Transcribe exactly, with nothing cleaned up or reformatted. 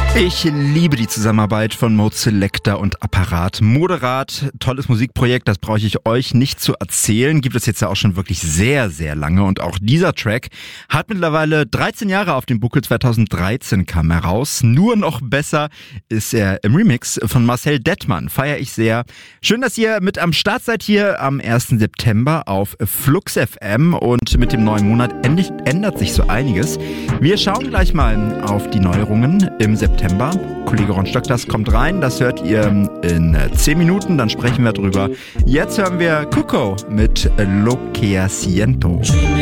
Ich liebe die Zusammenarbeit von Mode Selector und Apparat. Moderat, tolles Musikprojekt, das brauche ich euch nicht zu erzählen. Gibt es jetzt ja auch schon wirklich sehr, sehr lange. Und auch dieser Track hat mittlerweile dreizehn Jahre auf dem Buckel. zweitausenddreizehn kam er raus. Nur noch besser ist er im Remix von Marcel Dettmann. Feiere ich sehr. Schön, dass ihr mit am Start seid hier am ersten September auf Flux F M. Und mit dem neuen Monat endlich ändert sich so einiges. Wir schauen gleich mal auf die Neuerungen im September. Kollege Ron Stock, das kommt rein, das hört ihr in zehn Minuten, dann sprechen wir drüber. Jetzt hören wir Cuco mit Lo que siento.